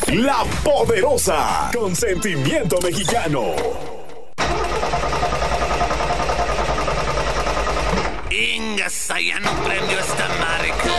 La Poderosa, con sentimiento mexicano. Ingas, ya no prendió esta madre.